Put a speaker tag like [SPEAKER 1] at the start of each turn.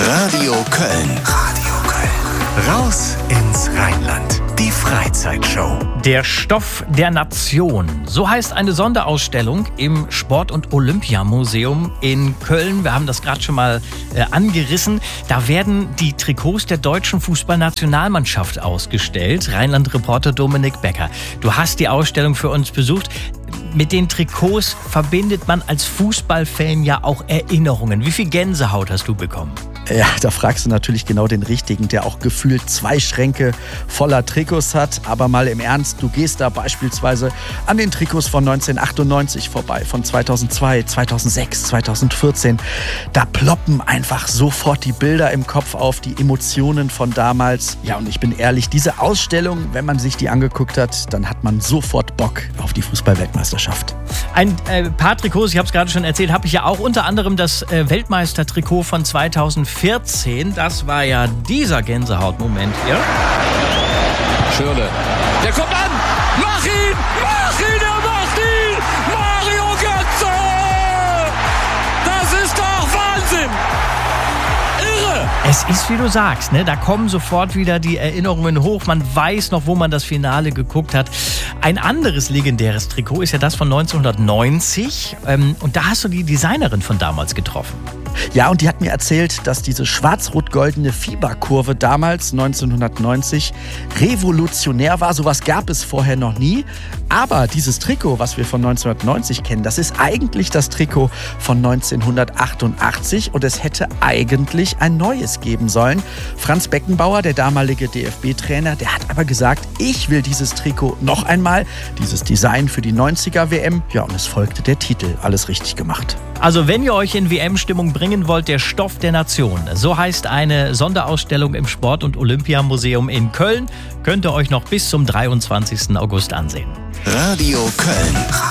[SPEAKER 1] Radio Köln. Radio Köln. Raus ins Rheinland. Die Freizeitshow.
[SPEAKER 2] Der Stoff der Nation. So heißt eine Sonderausstellung im Sport- und Olympiamuseum in Köln. Wir haben das gerade schon mal angerissen. Da werden die Trikots der deutschen Fußballnationalmannschaft ausgestellt. Rheinland-Reporter Dominik Becker. Du hast die Ausstellung für uns besucht. Mit den Trikots verbindet man als Fußballfan ja auch Erinnerungen. Wie viel Gänsehaut hast du bekommen?
[SPEAKER 3] Ja, da fragst du natürlich genau den Richtigen, der auch gefühlt 2 Schränke voller Trikots hat. Aber mal im Ernst, du gehst da beispielsweise an den Trikots von 1998 vorbei, von 2002, 2006, 2014. Da ploppen einfach sofort die Bilder im Kopf auf, die Emotionen von damals. Ja, und ich bin ehrlich, diese Ausstellung, wenn man sich die angeguckt hat, dann hat man sofort Bock auf die Fußball-Weltmeisterschaft.
[SPEAKER 2] Ein paar Trikots, ich habe es gerade schon erzählt, habe ich ja auch, unter anderem das Weltmeistertrikot von 2014. Das war ja dieser Gänsehautmoment hier.
[SPEAKER 4] Schürrle, der kommt an! Mach ihn! Mach ihn! Er macht ihn! Mario Götze! Das ist doch Wahnsinn! Irre!
[SPEAKER 2] Es ist, wie du sagst, ne? Da kommen sofort wieder die Erinnerungen hoch. Man weiß noch, wo man das Finale geguckt hat. Ein anderes legendäres Trikot ist ja das von 1990. Und da hast du die Designerin von damals getroffen.
[SPEAKER 3] Ja, und die hat mir erzählt, dass diese schwarz-rot-goldene Fieberkurve damals, 1990, revolutionär war. Sowas gab es vorher noch nie. Aber dieses Trikot, was wir von 1990 kennen, das ist eigentlich das Trikot von 1988 und es hätte eigentlich ein neues geben sollen. Franz Beckenbauer, der damalige DFB-Trainer, der hat aber gesagt, ich will dieses Trikot noch einmal, dieses Design für die 90er-WM. Ja, und es folgte der Titel. Alles richtig gemacht.
[SPEAKER 2] Also wenn ihr euch in WM-Stimmung bringen wollt, der Stoff der Nation. So heißt eine Sonderausstellung im Sport- und Olympiamuseum in Köln. Könnt ihr euch noch bis zum 23. August ansehen.
[SPEAKER 1] Radio Köln.